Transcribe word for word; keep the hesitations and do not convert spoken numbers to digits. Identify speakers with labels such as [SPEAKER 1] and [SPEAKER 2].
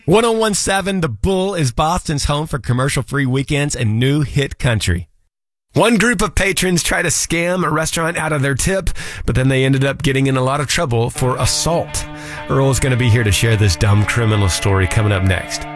[SPEAKER 1] ten seventeen The Bull is Boston's home for commercial-free weekends and new hit country. One group of patrons tried to scam a restaurant out of their tip, but then they ended up getting in a lot of trouble for assault. Earl's going to be here to share this dumb criminal story coming up next.